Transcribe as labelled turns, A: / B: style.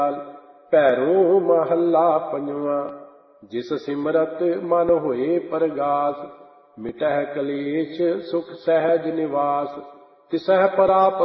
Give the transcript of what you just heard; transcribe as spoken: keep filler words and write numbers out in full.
A: ਭੈਰੋ ਮਹੱਲਾ ਪੰਜਵਾਂ। ਜਿਸ ਸਿਮਰਤ ਮਨ ਹੋਏ ਪਰਗਾਸ, ਮਿਟਹਿ ਕਲੇਸ਼ ਸੁਖ ਸਹਿਜ ਨਿਵਾਸ। ਤਿਸਹਿ ਪ੍ਰਾਪਤ